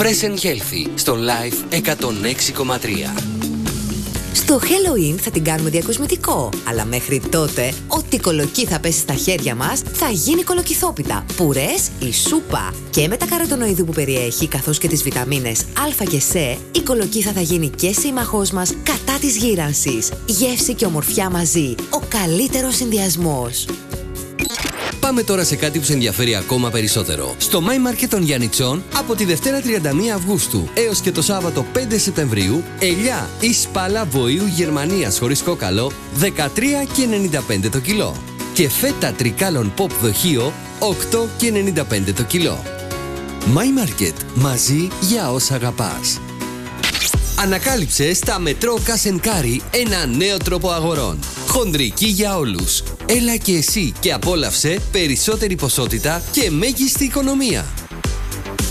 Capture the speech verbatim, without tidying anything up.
Fresh and Healthy στο Life εκατόν έξι κόμμα τρία. Στο Halloween θα την κάνουμε διακοσμητικό, αλλά μέχρι τότε, ό,τι κολοκύ θα πέσει στα χέρια μας θα γίνει κολοκυθόπιτα, πουρές ή σούπα. Και με τα καροτονοειδή που περιέχει, καθώς και τις βιταμίνες Α και Σ, η κολοκύθα θα γίνει και σύμμαχός μας κατά της γύρανσης. Γεύση και ομορφιά μαζί, ο καλύτερος συνδυασμός. Πάμε τώρα σε κάτι που σε ενδιαφέρει ακόμα περισσότερο. Στο My Market των Γιαννιτσών, από τη Δευτέρα τριάντα μία Αυγούστου έως και το Σάββατο πέντε Σεπτεμβρίου, ελιά ή σπάλα βοήου Γερμανίας χωρίς κόκαλο, δεκατρία και ενενήντα πέντε το κιλό. Και φέτα τρικάλων pop δοχείο, οκτώ και ενενήντα πέντε το κιλό. My Market, μαζί για όσα αγαπάς. Ανακάλυψε στα Μετρό Cash and Carry ένα νέο τρόπο αγορών. Χονδρική για όλους. Έλα και εσύ και απόλαυσε περισσότερη ποσότητα και μέγιστη οικονομία.